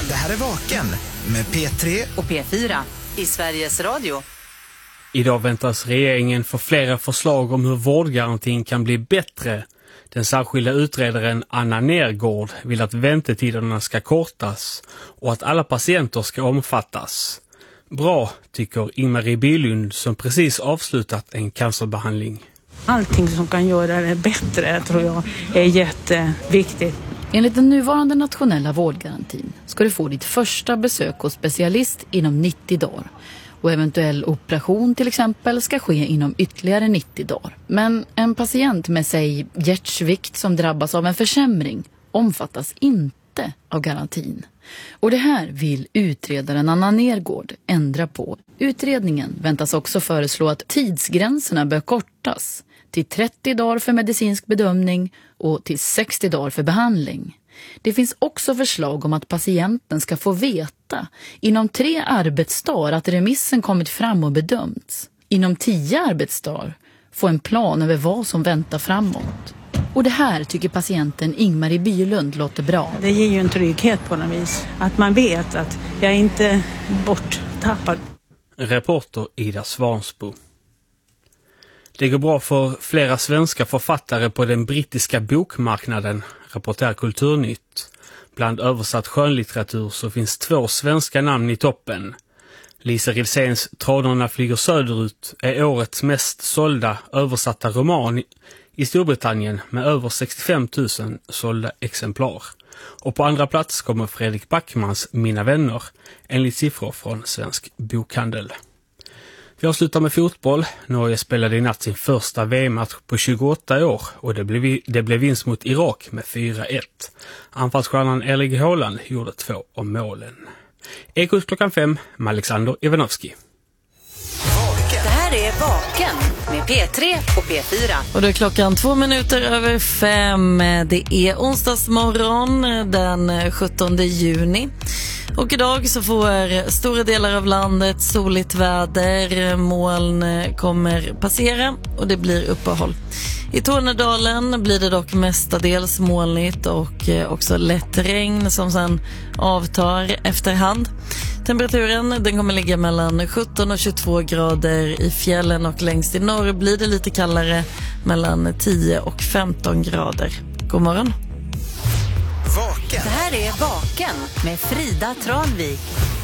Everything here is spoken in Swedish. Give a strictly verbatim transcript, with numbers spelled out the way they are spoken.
Det här är Vaken med P tre och P fyra i Sveriges Radio. Idag väntas regeringen få flera förslag om hur vårdgarantin kan bli bättre. Den särskilda utredaren Anna Nergård vill att väntetiderna ska kortas och att alla patienter ska omfattas. Bra, tycker Ingmarie Bylund som precis avslutat en cancerbehandling. Allting som kan göra det bättre tror jag är jätteviktigt. Enligt den nuvarande nationella vårdgarantin ska du få ditt första besök hos specialist inom nittio dagar. Och eventuell operation till exempel ska ske inom ytterligare nittio dagar. Men en patient med sig hjärtsvikt som drabbas av en försämring omfattas inte av garantin. Och det här vill utredaren Anna Nergård ändra på. Utredningen väntas också föreslå att tidsgränserna bör kortas till trettio dagar för medicinsk bedömning och till sextio dagar för behandling. Det finns också förslag om att patienten ska få veta inom tre arbetsdagar att remissen kommit fram och bedömts. Inom tio arbetsdagar få en plan över vad som väntar framåt. Och det här tycker patienten Ingmarie Bylund låter bra. Det ger ju en trygghet på något vis. Att man vet att jag är inte borttappad. Reporter Ida Svansbo. Det går bra för flera svenska författare på den brittiska bokmarknaden, rapporterar Kulturnytt. Bland översatt skönlitteratur så finns två svenska namn i toppen. Lisa Rilséns Tranorna flyger söderut är årets mest sålda översatta roman i Storbritannien med över sextiofem tusen sålda exemplar. Och på andra plats kommer Fredrik Backmans Mina vänner, enligt siffror från Svensk bokhandel. Vi avslutar med fotboll. Norge spelade i natt sin första V M-match på tjugoåtta år och det blev, det blev vinst mot Irak med fyra ett. Anfallsstjärnan Erling Haaland gjorde två av målen. Ekot klockan fem med Alexander Ivanovski. Det här är Vaken med P tre och P fyra. Och då är klockan två minuter över fem. Det är onsdagsmorgon den sjuttonde juni. Och idag så får stora delar av landet soligt väder. Moln kommer passera och det blir uppehåll. I Tornedalen blir det dock mestadels molnigt och också lätt regn som sen avtar efterhand. Temperaturen den kommer ligga mellan sjutton och tjugotvå grader i fjällen och längst i norr blir det lite kallare mellan tio och femton grader. God morgon. Vaken. Det här är Vaken med Frida Tranvik.